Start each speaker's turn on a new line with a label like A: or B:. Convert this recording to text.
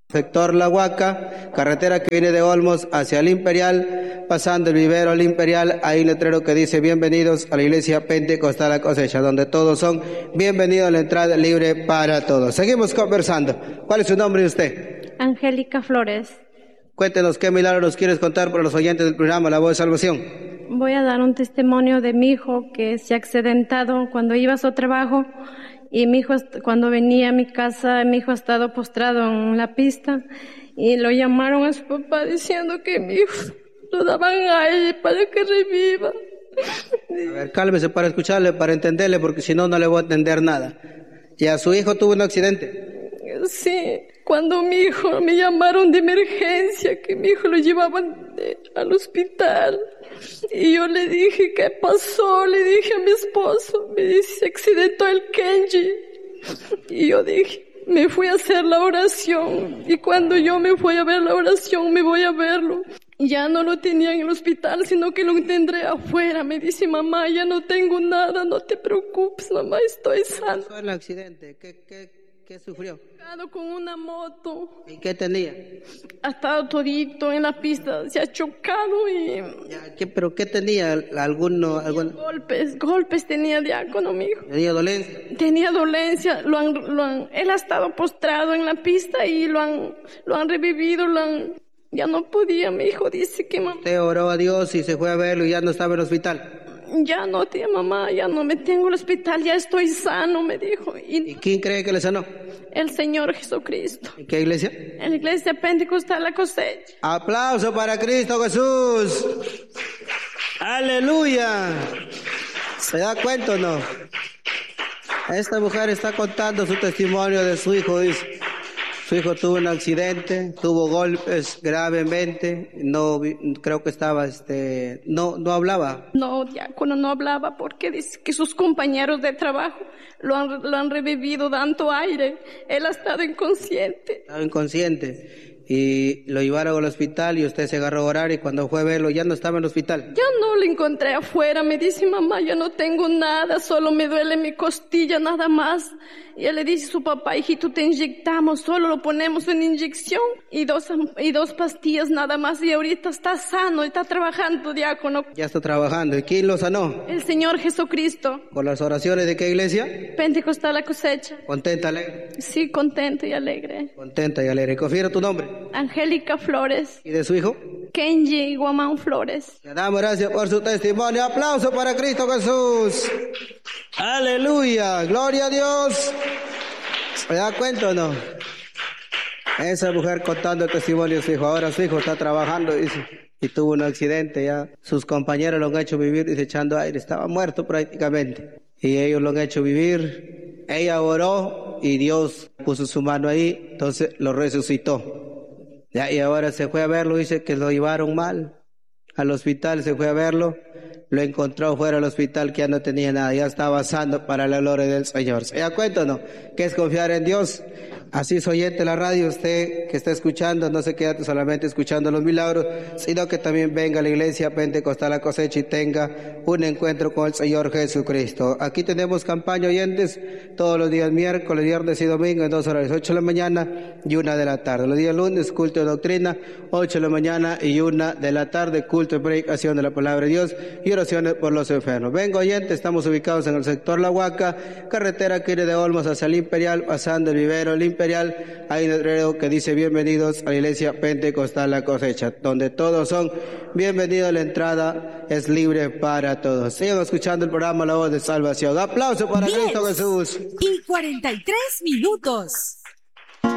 A: Sector La Huaca, carretera que viene de Olmos hacia el Imperial, pasando el vivero al Imperial, hay un letrero que dice bienvenidos a la iglesia Pentecostal La Cosecha, donde todos son bienvenidos a la entrada libre para todos. Seguimos conversando. ¿Cuál es su nombre de usted?
B: Angélica Flores.
A: Cuéntenos qué milagro nos quieres contar para los oyentes del programa La Voz de Salvación.
B: Voy a dar un testimonio de mi hijo que se ha accidentado cuando iba a su trabajo. Y mi hijo, cuando venía a mi casa, mi hijo ha estado postrado en la pista y lo llamaron a su papá diciendo que mi hijo lo daban a él para que reviva.
A: A ver, cálmese para escucharle, para entenderle, porque si no, no le voy a entender nada. ¿Y a su hijo tuvo un accidente?
B: Sí, cuando mi hijo me llamaron de emergencia, que mi hijo lo llevaban al hospital. Y yo le dije, ¿qué pasó? Le dije a mi esposo, me dice, se accidentó el Kenji. Y yo dije, me fui a hacer la oración. Y cuando yo me fui a ver la oración, me voy a verlo. Ya no lo tenía en el hospital, sino que lo tendré afuera. Me dice, mamá, ya no tengo nada, no te preocupes, mamá, estoy sana.
A: ¿Qué pasó en el accidente? ¿Qué sufrió?
B: Con una moto.
A: ¿Y qué tenía?
B: Ha estado todito en la pista, se ha chocado y...
A: ¿Pero qué tenía? ¿Algún...
B: Golpes tenía diácono, mijo.
A: ¿Tenía dolencia?
B: Tenía dolencia, él ha estado postrado en la pista y lo han revivido, ya no podía, mi hijo dice que mamá...
A: Usted oró a Dios y se fue a verlo y ya no estaba en el hospital.
B: Ya no, tía mamá, ya no me tengo en el hospital, ya estoy sano, me dijo.
A: ¿Y quién cree que le sanó?
B: El Señor Jesucristo.
A: ¿En qué iglesia?
B: En la iglesia Pentecostal La Cosecha.
A: ¡Aplauso para Cristo Jesús! ¡Aleluya! ¿Se da cuenta o no? Esta mujer está contando su testimonio de su hijo, dice. Su hijo tuvo un accidente, tuvo golpes gravemente, creo que estaba, no hablaba.
B: No, diácono, no hablaba porque dice que sus compañeros de trabajo lo han revivido dando aire. Él ha estado inconsciente.
A: Estaba inconsciente. Y lo llevaron al hospital y usted se agarró a orar y cuando fue a verlo ya no estaba en el hospital.
B: Ya no lo encontré afuera, me dice mamá, ya no tengo nada, solo me duele mi costilla nada más. Y él le dice a su papá, hijito, te inyectamos, solo lo ponemos en inyección y dos pastillas nada más y ahorita está sano, está trabajando, diácono.
A: Ya está trabajando. ¿Y quién lo sanó?
B: El Señor Jesucristo.
A: ¿Por las oraciones de qué iglesia?
B: Pentecostal La Cosecha.
A: ¿Contenta, alegre?
B: Sí, contenta y alegre.
A: Contenta y alegre. ¿Confiere tu nombre?
B: Angélica Flores.
A: ¿Y de su hijo?
B: Kenji Guamán Flores.
A: Le damos gracias por su testimonio. Aplauso para Cristo Jesús. Aleluya. Gloria a Dios. ¿Se da cuenta o no? Esa mujer contando el testimonio de su hijo. Ahora su hijo está trabajando, dice, y tuvo un accidente ya. Sus compañeros lo han hecho vivir, dice, echando aire. Estaba muerto prácticamente. Y ellos lo han hecho vivir. Ella oró y Dios puso su mano ahí, entonces lo resucitó. Ya, y ahora se fue a verlo, dice que lo llevaron mal al hospital, se fue a verlo, lo encontró fuera del hospital que ya no tenía nada, ya estaba sano para la gloria del Señor. ¿Se da cuenta o no? ¿Qué es confiar en Dios? Así es, oyente la radio, usted que está escuchando, no se quede solamente escuchando los milagros, sino que también venga a la iglesia Pentecostal La Cosecha y tenga un encuentro con el Señor Jesucristo. Aquí tenemos campaña, oyentes, todos los días miércoles, viernes y domingo en 2 horarios, 8 de la mañana y 1 de la tarde. Los días lunes, culto de doctrina, 8 de la mañana y 1 de la tarde, culto de predicación de la palabra de Dios y oraciones por los enfermos. Venga, oyente, estamos ubicados en el sector La Huaca, carretera que viene de Olmos hacia el Imperial, pasando el vivero, el Imperial, hay un letrero que dice bienvenidos a la iglesia Pentecostal La Cosecha, donde todos son bienvenidos, la entrada es libre para todos. Sigan escuchando el programa La Voz de Salvación. Aplauso para Cristo Jesús.
C: 10:43 minutos.